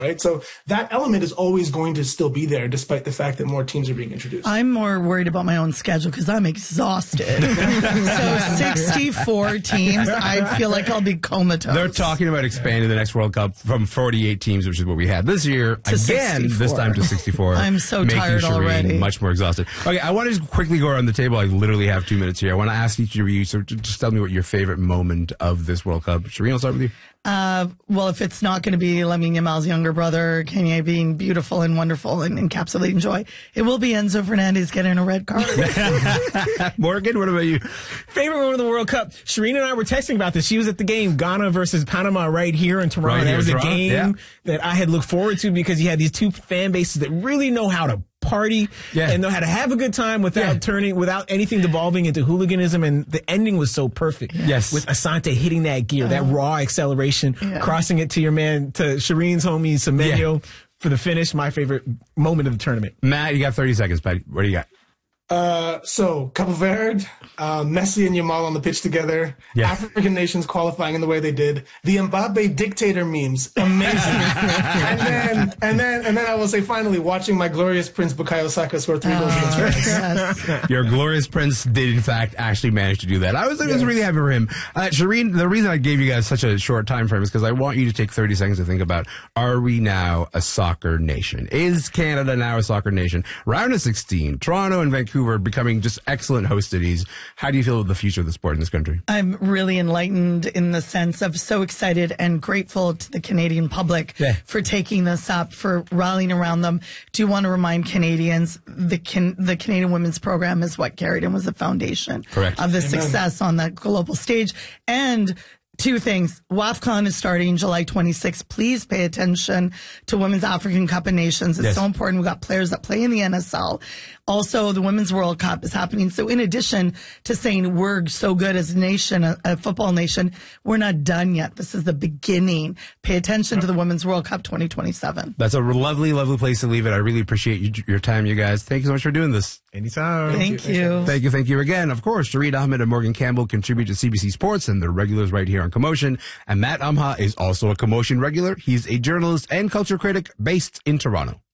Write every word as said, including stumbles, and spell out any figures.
right? So that element is always going to still be there, despite the fact that more teams are being introduced. I'm more worried about my own schedule because I'm exhausted. So sixty-four teams, I feel like I'll be comatose. They're talking about expanding the next World Cup from forty-eight teams, which is what we had this year, To again, sixty-four. this time to sixty-four. I'm so making tired Shireen already. much more exhausted. Okay, I want to just quickly go around the table. I literally have two minutes here. I want to ask each of you, so just tell me what your favorite moment of this World Cup. Shireen, I'll start with you. Uh, well, if it's not going to be Lamine Yamal's younger brother, Kenya being beautiful and wonderful and encapsulating joy, it will be Enzo Fernandez getting a red card. Morgan, what about you? Favorite moment of the World Cup? Shireen and I were texting about this. She was at the game, Ghana versus Panama, right here in Toronto. Right here that was in a Toronto, game yeah. that I had looked forward to because you had these two fan bases that really know how to party Yeah. and know how to have a good time without Yeah. turning, without anything devolving into hooliganism. And the ending was so perfect. Yes. With Asante hitting that gear, that raw acceleration, Yeah. crossing it to your man, to Shireen's homie, Semenyo, Yeah. for the finish. My favorite moment of the tournament. Matt, you got thirty seconds, buddy. What do you got? Uh, so, Cape Verde, uh, Messi and Yamal on the pitch together, Yeah. African nations qualifying in the way they did, the Mbappe dictator memes, amazing. and then, and then, and then I will say, finally, watching my glorious Prince Bukayo Saka score three goals against France. Yes. Your glorious prince did, in fact, actually manage to do that. I was, I was really happy for him. Uh, Shireen, the reason I gave you guys such a short time frame is because I want you to take thirty seconds to think about, are we now a soccer nation? Is Canada now a soccer nation? Round of sixteen, Toronto and Vancouver becoming just excellent host cities. How do you feel about the future of the sport in this country? I'm really enlightened in the sense of so excited and grateful to the Canadian public Yeah. for taking this up, for rallying around them. Do want to remind Canadians the can, the Canadian Women's Program is what carried and was the foundation Correct. of the Amen. success on the global stage. And two things. WAFCON is starting July twenty-sixth. Please pay attention to Women's African Cup of Nations. It's Yes. so important. We've got players that play in the N S L. Also, the Women's World Cup is happening. So in addition to saying we're so good as a nation, a, a football nation, we're not done yet. This is the beginning. Pay attention to the Women's World Cup twenty twenty-seven. That's a lovely, lovely place to leave it. I really appreciate you, your time, you guys. Thank you so much for doing this. Anytime. Thank you. Thank you, thank you again. Of course, Shireen Ahmed and Morgan Campbell contribute to C B C Sports and the regulars right here on Commotion. And Matt Umha is also a Commotion regular. He's a journalist and culture critic based in Toronto.